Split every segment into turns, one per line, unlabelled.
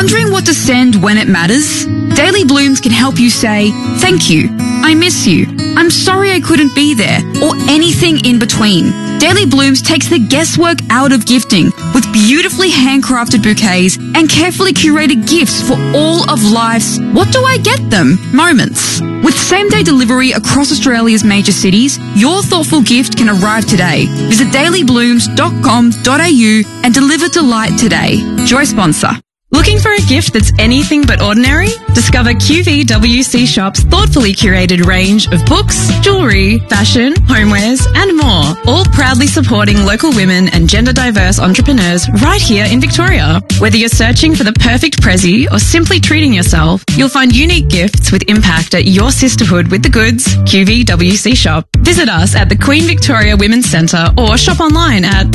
Wondering what to send when it matters? Daily Blooms can help you say, thank you, I miss you, I'm sorry I couldn't be there, or anything in between. Daily Blooms takes the guesswork out of gifting with beautifully handcrafted bouquets and carefully curated gifts for all of life's what do I get them moments. With same-day delivery across Australia's major cities, your thoughtful gift can arrive today. Visit dailyblooms.com.au and deliver delight today. Joy sponsor.
Looking for a gift that's anything but ordinary? Discover QVWC Shop's thoughtfully curated range of books, jewellery, fashion, homewares and more, all proudly supporting local women and gender diverse entrepreneurs right here in Victoria. Whether you're searching for the perfect prezi or simply treating yourself, you'll find unique gifts with impact at your sisterhood with the goods, QVWC Shop. Visit us at the Queen Victoria Women's Centre or shop online at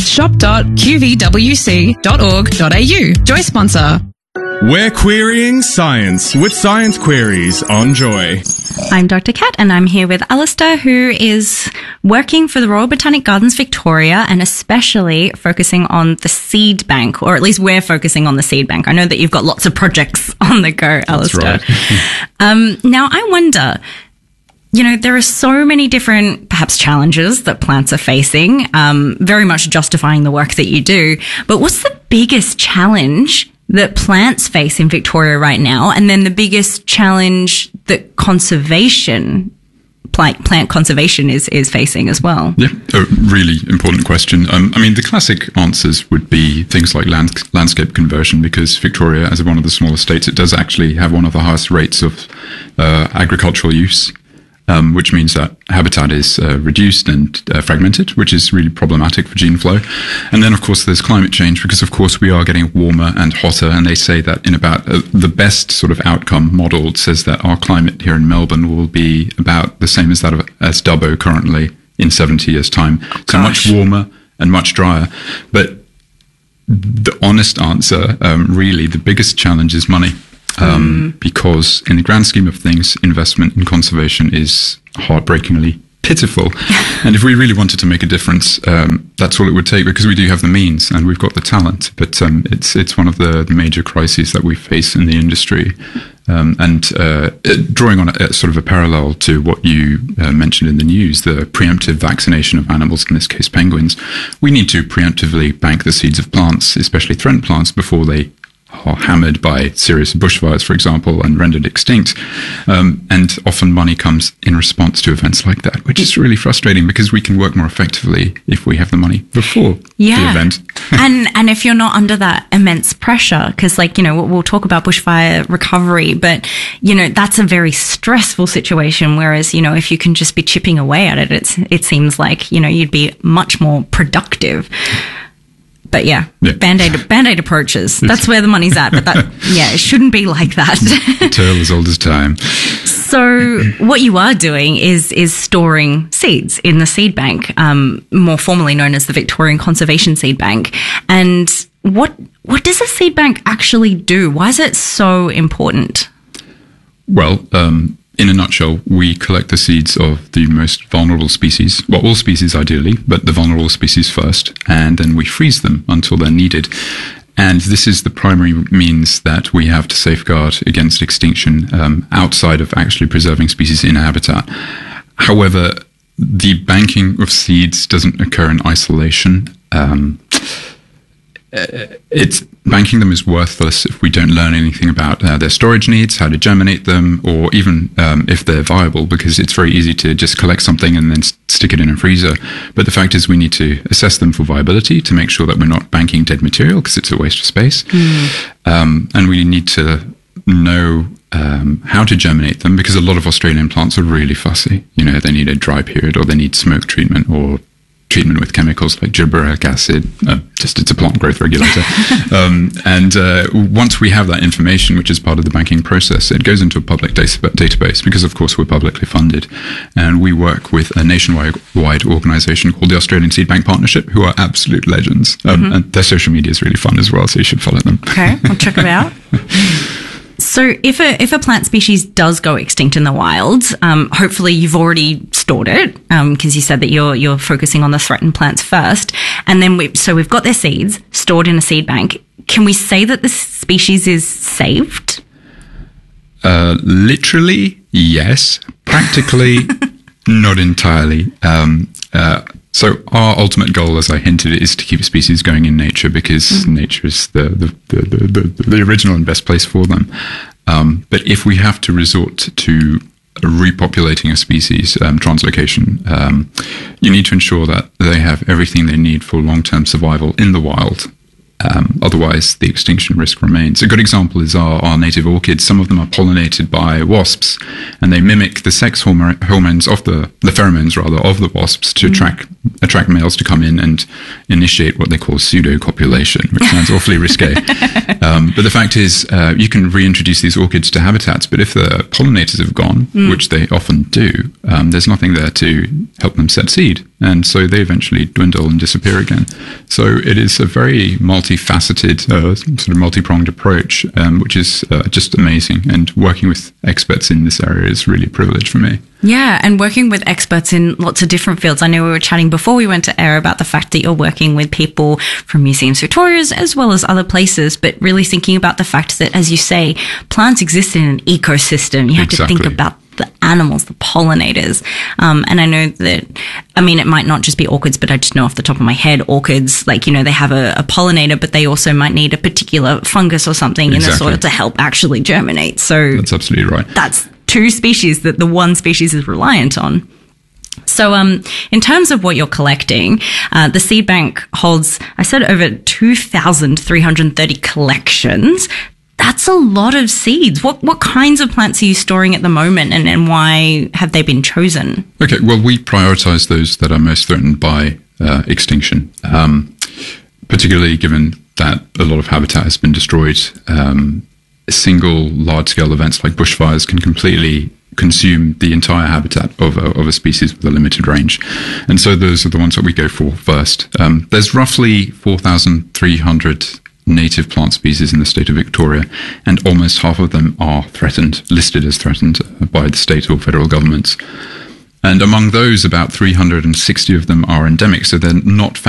shop.qvwc.org.au. Joy sponsor.
We're querying science with Science Queries on Joy.
I'm Dr. Kat and I'm here with Alistair, who is working for the Royal Botanic Gardens Victoria and especially focusing on the seed bank, or at least we're focusing on the seed bank. I know that you've got lots of projects on the go, Alistair.
That's right.
Now, I wonder, you know, there are so many different, perhaps, challenges that plants are facing, very much justifying the work that you do. But what's the biggest challenge that plants face in Victoria right now, and then the biggest challenge that conservation, plant conservation is facing as well?
Yeah, a really important question. I mean, the classic answers would be things like landscape conversion, because Victoria, as one of the smaller states, it does actually have one of the highest rates of agricultural use. Which means that habitat is reduced and fragmented, which is really problematic for gene flow. And then, of course, there's climate change, because, of course, we are getting warmer and hotter. And they say that in about the best sort of outcome model says that our climate here in Melbourne will be about the same as that as Dubbo currently in 70 years' time. So much warmer and much drier. But the honest answer, really, the biggest challenge is money. Because in the grand scheme of things, investment in conservation is heartbreakingly pitiful. And if we really wanted to make a difference, that's all it would take, because we do have the means and we've got the talent. But it's one of the major crises that we face in the industry. Drawing on a sort of a parallel to what you mentioned in the news, the preemptive vaccination of animals, in this case penguins, we need to preemptively bank the seeds of plants, especially threatened plants, before they are hammered by serious bushfires, for example, and rendered extinct. And often money comes in response to events like that, which is really frustrating, because we can work more effectively if we have the money before the event.
and if you're not under that immense pressure, because, like, you know, we'll talk about bushfire recovery, but, you know, that's a very stressful situation. Whereas, you know, if you can just be chipping away at it, it seems like, you know, you'd be much more productive. But yeah, Band-Aid approaches. That's where the money's at. But it shouldn't be like that.
Tale as old as time.
So what you are doing is storing seeds in the seed bank, more formally known as the Victorian Conservation Seed Bank. And what does a seed bank actually do? Why is it so important? Well,
in a nutshell, we collect the seeds of the most vulnerable species, well, all species ideally, but the vulnerable species first, and then we freeze them until they're needed. And this is the primary means that we have to safeguard against extinction outside of actually preserving species in a habitat. However, the banking of seeds doesn't occur in isolation. Banking them is worthless if we don't learn anything about their storage needs, how to germinate them, or even if they're viable, because it's very easy to just collect something and then stick it in a freezer. But the fact is we need to assess them for viability to make sure that we're not banking dead material, because it's a waste of space. And we need to know how to germinate them, because a lot of Australian plants are really fussy. You know, they need a dry period, or they need smoke treatment, or treatment with chemicals like gibberellic acid. It's a plant growth regulator. Once we have that information, which is part of the banking process, it goes into a public database, because of course we're publicly funded, and we work with a nationwide organisation called the Australian Seed Bank Partnership, who are absolute legends. And their social media is really fun as well, so you should follow them.
Okay, I'll check it out. So if a plant species does go extinct in the wild, hopefully you've already stored it, because you said that you're focusing on the threatened plants first. And then we've got their seeds stored in a seed bank. can we say that the species is saved?
Literally, yes. Practically, not entirely. So our ultimate goal, as I hinted, is to keep species going in nature, because nature is the original and best place for them. But if we have to resort to repopulating a species, translocation, you need to ensure that they have everything they need for long-term survival in the wild. Otherwise, the extinction risk remains. A good example is our native orchids. Some of them are pollinated by wasps, and they mimic the sex hormones of the pheromones, rather, of the wasps to attract males to come in and initiate what they call pseudo-copulation, which sounds awfully risque. But the fact is, you can reintroduce these orchids to habitats, but if the pollinators have gone, which they often do, there's nothing there to help them set seed. And so they eventually dwindle and disappear again. So it is a very multifaceted, sort of multi-pronged approach, which is just amazing. And working with experts in this area is really a privilege for me.
Yeah, and working with experts in lots of different fields. I know we were chatting before we went to air about the fact that you're working with people from Museums Victoria as well as other places, but really thinking about the fact that, as you say, plants exist in an ecosystem. You have to think about the animals, the pollinators. And I know that, I mean, it might not just be orchids, but I just know off the top of my head, orchids, like, you know, they have a pollinator, but they also might need a particular fungus or something in the soil to help actually germinate. So
that's absolutely right.
That's two species that the one species is reliant on. So in terms of what you're collecting, the seed bank holds, I said, over 2,330 collections. That's a lot of seeds. What kinds of plants are you storing at the moment, and why have they been chosen? Okay,
well, we prioritize those that are most threatened by extinction, particularly given that a lot of habitat has been destroyed. Single large-scale events like bushfires can completely consume the entire habitat of a species with a limited range. And so those are the ones that we go for first. There's roughly 4,300 native plant species in the state of Victoria, and almost half of them are threatened, listed as threatened by the state or federal governments. And among those, about 360 of them are endemic, so they're not found